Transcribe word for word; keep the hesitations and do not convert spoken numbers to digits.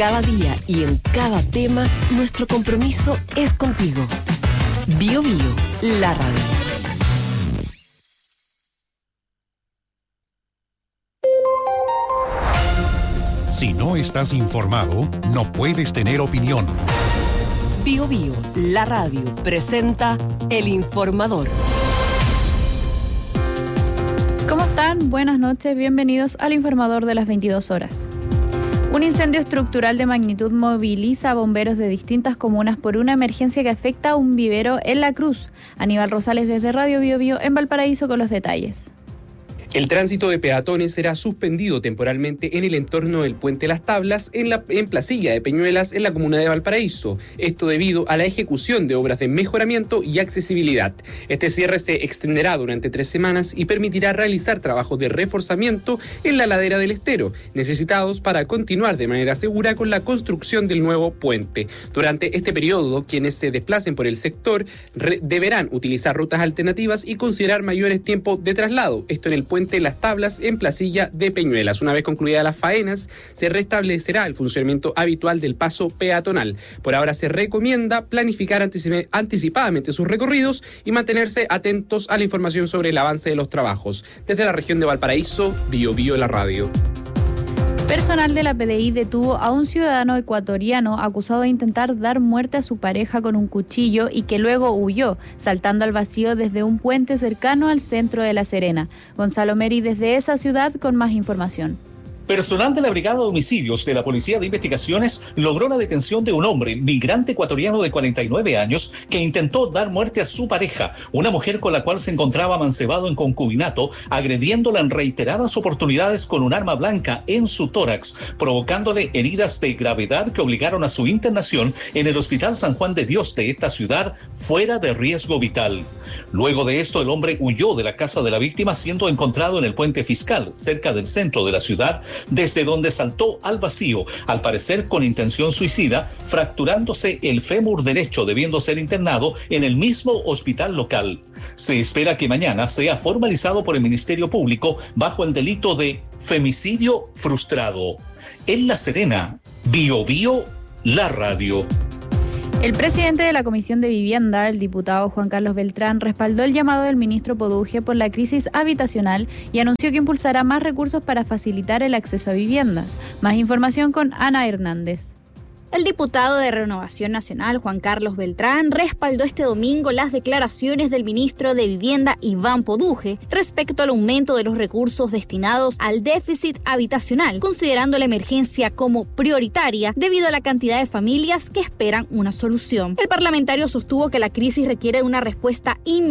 Cada día y en cada tema, nuestro compromiso es contigo. Bio Bio, la radio. Si no estás informado, no puedes tener opinión. Bio Bio, la radio, presenta El Informador. ¿Cómo están? Buenas noches, bienvenidos al Informador de las veintidós horas. Un incendio estructural de magnitud moviliza a bomberos de distintas comunas por una emergencia que afecta a un vivero en La Cruz. Aníbal Rosales desde Radio Bio Bio en Valparaíso con los detalles. El tránsito de peatones será suspendido temporalmente en el entorno del Puente Las Tablas, en la en Placilla de Peñuelas, en la comuna de Valparaíso. Esto debido a la ejecución de obras de mejoramiento y accesibilidad. Este cierre se extenderá durante tres semanas y permitirá realizar trabajos de reforzamiento en la ladera del estero, necesitados para continuar de manera segura con la construcción del nuevo puente. Durante este periodo, quienes se desplacen por el sector re- deberán utilizar rutas alternativas y considerar mayores tiempos de traslado. Esto en el puente Las Tablas en Placilla de Peñuelas. Una vez concluidas las faenas, se restablecerá el funcionamiento habitual del paso peatonal. Por ahora se recomienda planificar anticip- anticipadamente sus recorridos y mantenerse atentos a la información sobre el avance de los trabajos. Desde la región de Valparaíso, Bio Bio la radio. Personal de la P D I detuvo a un ciudadano ecuatoriano acusado de intentar dar muerte a su pareja con un cuchillo y que luego huyó, saltando al vacío desde un puente cercano al centro de La Serena. Gonzalo Meri desde esa ciudad con más información. Personal de la Brigada de Homicidios de la Policía de Investigaciones logró la detención de un hombre, migrante ecuatoriano de cuarenta y nueve años, que intentó dar muerte a su pareja, una mujer con la cual se encontraba mancebado en concubinato, agrediéndola en reiteradas oportunidades con un arma blanca en su tórax, provocándole heridas de gravedad que obligaron a su internación en el Hospital San Juan de Dios de esta ciudad, fuera de riesgo vital. Luego de esto, el hombre huyó de la casa de la víctima, siendo encontrado en el puente Fiscal, cerca del centro de la ciudad, desde donde saltó al vacío, al parecer con intención suicida, fracturándose el fémur derecho, debiendo ser internado en el mismo hospital local. Se espera que mañana sea formalizado por el Ministerio Público bajo el delito de femicidio frustrado. En La Serena, Bio Bio, la radio. El presidente de la Comisión de Vivienda, el diputado Juan Carlos Beltrán, respaldó el llamado del ministro Poduje por la crisis habitacional y anunció que impulsará más recursos para facilitar el acceso a viviendas. Más información con Ana Hernández. El diputado de Renovación Nacional, Juan Carlos Beltrán, respaldó este domingo las declaraciones del ministro de Vivienda, Iván Poduje, respecto al aumento de los recursos destinados al déficit habitacional, considerando la emergencia como prioritaria debido a la cantidad de familias que esperan una solución. El parlamentario sostuvo que la crisis requiere de una respuesta inmediata